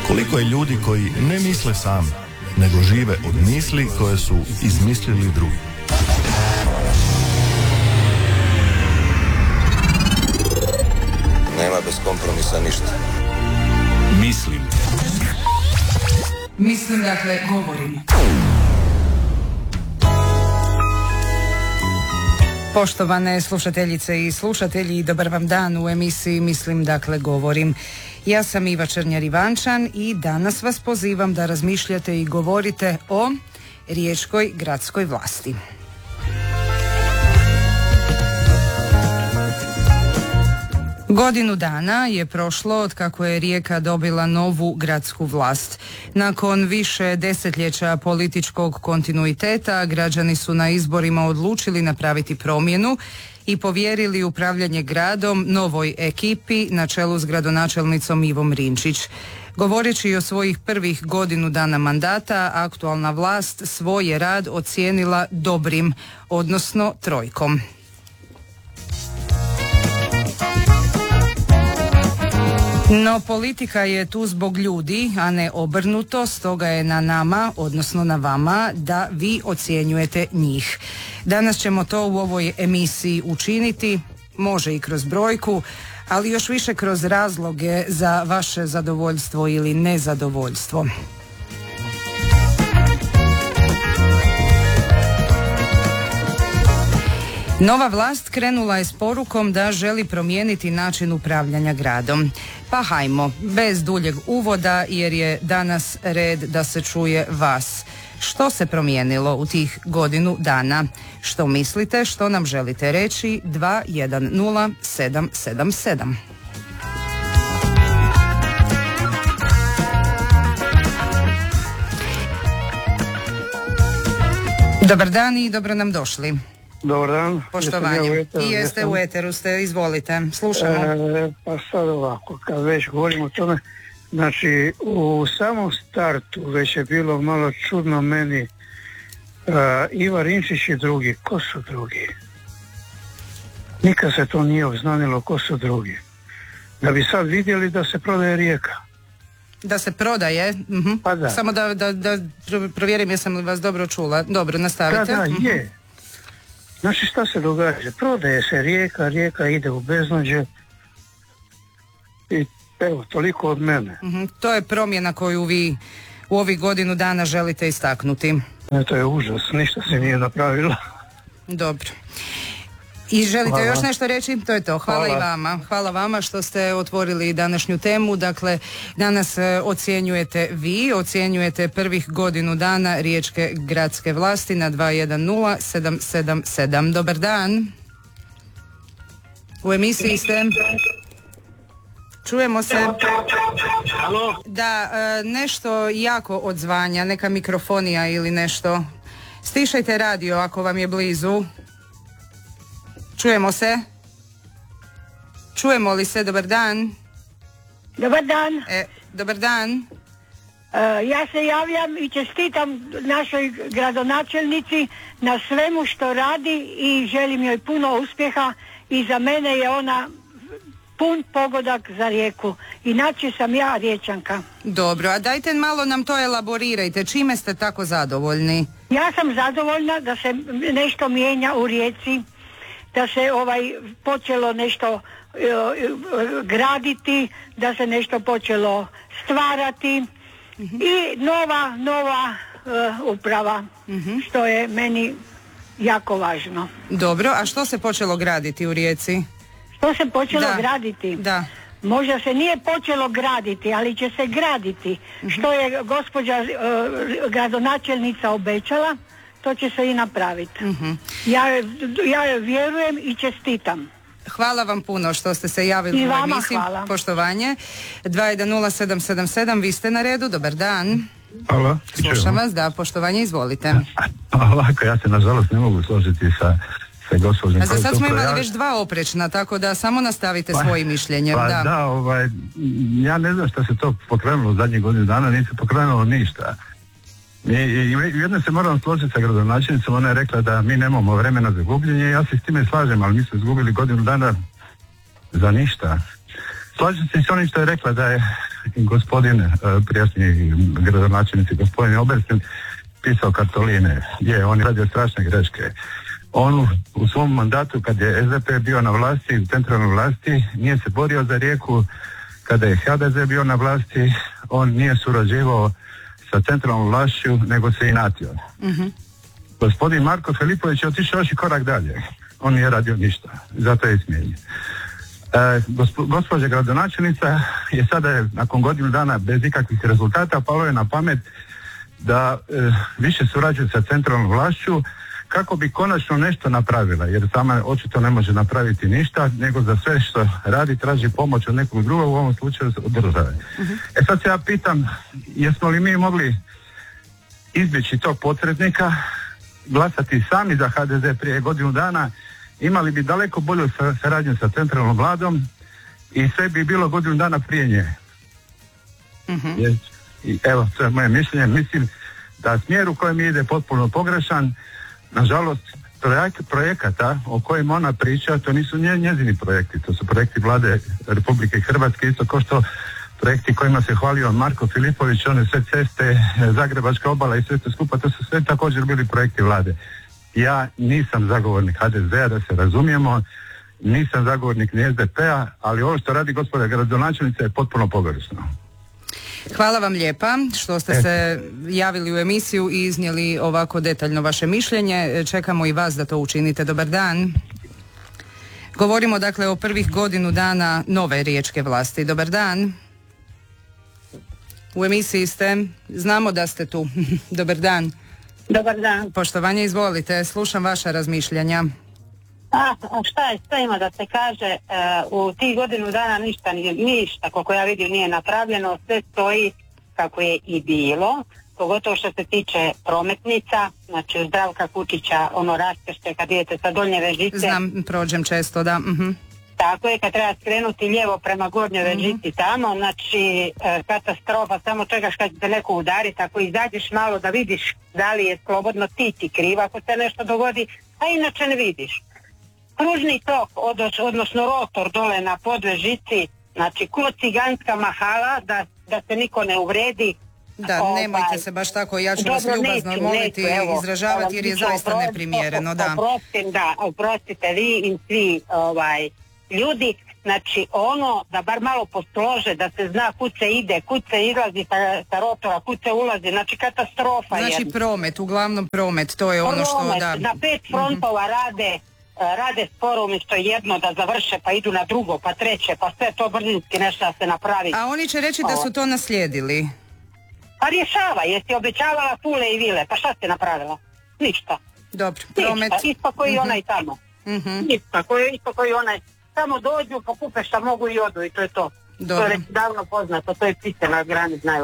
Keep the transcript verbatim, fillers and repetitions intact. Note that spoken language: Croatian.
Koliko je ljudi koji ne misle sami, nego žive od misli koje su izmislili drugi. Nema bez kompromisa ništa. Mislim. Mislim, dakle, govorim. Poštovane slušateljice i slušatelji, dobar vam dan u emisiji Mislim, dakle, govorim. Ja sam Iva Černjar-Ivančan i danas vas pozivam da razmišljate i govorite o riječkoj gradskoj vlasti. Godinu dana je prošlo od kako je Rijeka dobila novu gradsku vlast. Nakon više desetljeća političkog kontinuiteta, građani su na izborima odlučili napraviti promjenu i povjerili upravljanje gradom novoj ekipi na čelu s gradonačelnicom Ivom Rinčić. Govoreći o svojih prvih godinu dana mandata, aktualna vlast svoj je rad ocijenila dobrim, odnosno trojkom. No politika je tu zbog ljudi, a ne obrnuto, stoga je na nama, odnosno na vama, da vi ocjenjujete njih. Danas ćemo to u ovoj emisiji učiniti, može i kroz brojku, ali još više kroz razloge za vaše zadovoljstvo ili nezadovoljstvo. Nova vlast krenula je s porukom da želi promijeniti način upravljanja gradom. Pa hajmo, bez duljeg uvoda, jer je danas red da se čuje vas. Što se promijenilo u tih godinu dana? Što mislite, što nam želite reći? dva jedan nula sedam sedam sedam. Dobar dan i dobro nam došli. Dobar dan. Poštovanje. I jeste u eteru, ste, izvolite, slušamo. E, pa sad ovako, kad već govorimo o tome, znači u samom startu već je bilo malo čudno meni uh, Iva Rinčić i drugi. Ko su drugi? Nikad se to nije obznanilo ko su drugi. Da bi sad vidjeli da se prodaje Rijeka. Da se prodaje? Uh-huh. Pa da. Samo da, da, da provjerim jesam li vas dobro čula. Dobro, nastavite. Da, da, uh-huh. je. Znači šta se događa? Prodaje se Rijeka, Rijeka ide u beznađe i evo, toliko od mene. Uh-huh. To je promjena koju vi u ovih godinu dana želite istaknuti. E, to je užas, ništa se nije napravilo. Dobro. I želite Hvala. još nešto reći? To je to. Hvala, Hvala. i vama. Hvala vama što ste otvorili današnju temu. Dakle, danas e, ocjenjujete vi, ocjenjujete prvih godinu dana riječke gradske vlasti na dva jedan nula sedam sedam sedam. Dobar dan. U emisiji ste. Čujemo se. Halo? Da, e, nešto jako odzvanja, neka mikrofonija ili nešto. Stišajte radio ako vam je blizu. Čujemo se? Čujemo li se? Dobar dan. Dobar dan. E, dobar dan. Uh, ja se javljam i čestitam našoj gradonačelnici na svemu što radi i želim joj puno uspjeha i za mene je ona pun pogodak za Rijeku. Inače sam ja Riječanka. Dobro, a dajte malo nam to elaborirajte. Čime ste tako zadovoljni? Ja sam zadovoljna da se nešto mijenja u Rijeci, da se ovaj počelo nešto uh, graditi, da se nešto počelo stvarati uh-huh. i nova nova uh, uprava, uh-huh. što je meni jako važno. Dobro, a što se počelo graditi u Rijeci? Što se počelo da. graditi? Da. Možda se nije počelo graditi, ali će se graditi. Uh-huh. Što je gospođa uh, gradonačelnica obećala, to će se i napraviti. Uh-huh. Ja, ja joj vjerujem i čestitam. Hvala vam puno što ste se javili u emisiji. Poštovanje. dva jedan nula sedam sedam sedam, vi ste na redu. Dobar dan. Halo. Slušam vas, da, poštovanje, izvolite. Ovako, ja se nažalost ne mogu složiti sa, sa gospođom. A za sad smo imali ja... već dva oprečna, tako da samo nastavite pa, svojim mišljenjem. Pa da, da ovaj, ja ne znam što se to pokrenulo zadnjih godinu dana, nije se pokrenulo ništa. I, i jedno se moram složiti sa gradonačelnicom, ona je rekla da mi nemamo vremena za gubljenje, ja se s time slažem, ali mi smo izgubili godinu dana za ništa. Slažem se s onim što je rekla da je gospodin, uh, prijašnji gradonačelnici, gospodin Oberstin, pisao kartoline, je, on je radio strašne greške. On u, u svom mandatu, kad je S D P bio na vlasti, u centralnoj vlasti, nije se borio za Rijeku. Kada je H D Z bio na vlasti, on nije surađivao sa centralnom vlašću, nego se inatio. Mm-hmm. Gospodin Marko Filipović je otišao još i korak dalje. On nije radio ništa, zato je smijenjen. E, gospo, gospođa gradonačelnica je sada, je, nakon godinu dana bez ikakvih rezultata, palo je na pamet da e, više surađuje sa centralnom vlašću kako bi konačno nešto napravila, jer sama očito ne može napraviti ništa, nego za sve što radi traži pomoć od nekog drugog, u ovom slučaju od države. Uh-huh. E sad se ja pitam, jesmo li mi mogli izbjeći tog posrednika, glasati sami za H D Z prije godinu dana, imali bi daleko bolju saradnju sa centralnom vladom i sve bi bilo godinu dana prije nje. Uh-huh. Jer, i evo, to je moje mišljenje. Mislim da smjer u kojem ide potpuno pogrešan. Nažalost, projek- projekata o kojima ona priča, to nisu nje, njezini projekti, to su projekti vlade Republike Hrvatske, isto kao što projekti kojima se hvalio Marko Filipović, one sve ceste, Zagrebačka obala i sve to skupa, to su sve također bili projekti vlade. Ja nisam zagovornik H D Z-a, da se razumijemo, nisam zagovornik ni S D P-a, ali ovo što radi gospoda gradonačelnica je potpuno pogrešno. Hvala vam lijepa što ste se javili u emisiju i iznijeli ovako detaljno vaše mišljenje. Čekamo i vas da to učinite. Dobar dan. Govorimo dakle o prvih godinu dana nove riječke vlasti. Dobar dan. U emisiji ste. Znamo da ste tu. Dobar dan. Dobar dan. Poštovanje, izvolite. Slušam vaša razmišljanja. A, šta je, šta ima da se kaže, uh, u tih godinu dana ništa, ništa, koliko ja vidim, nije napravljeno, sve stoji kako je i bilo, pogotovo što se tiče prometnica, znači u Zdravka Kučića, ono raskršće kad idete sa Donje Vežice. Znam, prođem često, da. Uh-huh. Tako je, kad treba skrenuti lijevo prema Gornjoj Vežici uh-huh. tamo, znači e, katastrofa, samo čekaš kad će te neko udariti, ako izađeš malo da vidiš da li je slobodno, ti ti kriva ako se nešto dogodi, a inače ne vidiš. Kružni tok, odnosno rotor dole na Podvežici, znači ko ciganska mahala, da, da se niko ne uvredi. Da, ovaj, nemojte se baš tako, ja ću vas ljubazno neću, moliti neću, evo, izražavati jer je zaista oprosti, neprimjereno. Da. Oprostim, da, oprostite vi i svi ovaj, ljudi, znači ono da bar malo poslože, da se zna kud se ide, kud se izlazi sa, sa rotora, kud se ulazi, znači katastrofa je. Znači jedna. Promet, uglavnom promet, to je promet, ono što da... Na pet frontova mm-hmm. rade rade sporo umjesto jedno da završe, pa idu na drugo, pa treće, pa sve to brzinski nešto se napravi. A oni će reći da su to naslijedili. Pa rješava, jesi obećavala pule i vile, pa šta ste napravila? Ništa. Dobro, promet. Ništa, isto koji mm-hmm. onaj tamo. Mm-hmm. Ništa, koji, isto koji onaj. Samo dođu, pokupe šta mogu i odu i to je to. Dobro. To je davno poznato, to je ptice na grani znaju.